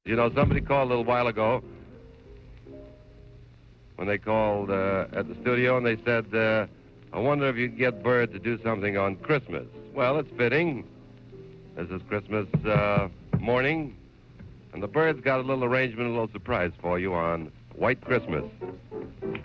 You know, somebody called a little while ago when they called at the studio, and they said, I wonder if you could get Bird to do something on Christmas. Well, it's fitting. This is Christmas morning, and the Bird's got a little arrangement, a little surprise for you on White Christmas.